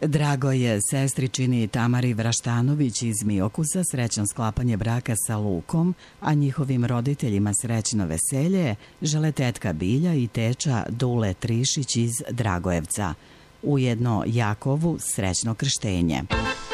Drago je sestričini Tamari Vraštanović iz Miokusa srećno sklapanje braka sa Lukom, a njihovim roditeljima srećno veselje žele tetka Bilja i teča Dule Trišić iz Dragojevca. Ujedno Jakovu srećno krštenje.